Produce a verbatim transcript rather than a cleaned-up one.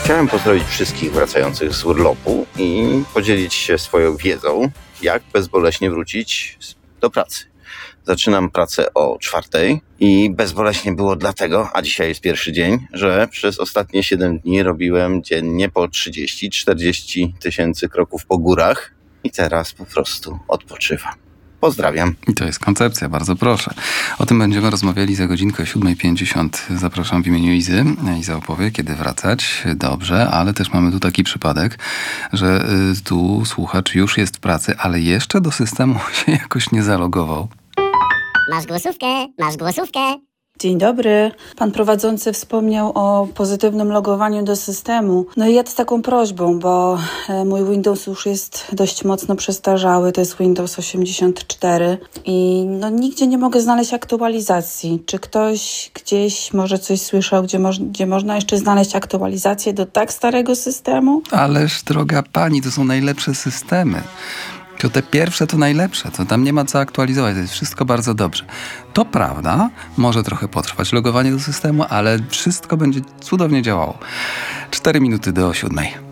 Chciałem pozdrowić wszystkich wracających z urlopu i podzielić się swoją wiedzą, jak bezboleśnie wrócić do pracy. Zaczynam pracę o czwartej i bezboleśnie było dlatego, a dzisiaj jest pierwszy dzień, że przez ostatnie siedem dni robiłem dziennie po trzydzieści czterdzieści tysięcy kroków po górach i teraz po prostu odpoczywam. Pozdrawiam. I to jest koncepcja, bardzo proszę. O tym będziemy rozmawiali za godzinkę o siódma pięćdziesiąt. Zapraszam w imieniu Izy. Iza opowie, kiedy wracać. Dobrze, ale też mamy tu taki przypadek, że y, tu słuchacz już jest w pracy, ale jeszcze do systemu się jakoś nie zalogował. Masz głosówkę, masz głosówkę. Dzień dobry. Pan prowadzący wspomniał o pozytywnym logowaniu do systemu. No i ja z taką prośbą, bo mój Windows już jest dość mocno przestarzały, to jest Windows osiemdziesiąt cztery i no nigdzie nie mogę znaleźć aktualizacji. Czy ktoś gdzieś może coś słyszał, gdzie, moż, gdzie można jeszcze znaleźć aktualizację do tak starego systemu? Ależ droga pani, to są najlepsze systemy. To te pierwsze to najlepsze, to tam nie ma co aktualizować, to jest wszystko bardzo dobrze. To prawda, może trochę potrwać logowanie do systemu, ale wszystko będzie cudownie działało. Cztery minuty do siódmej.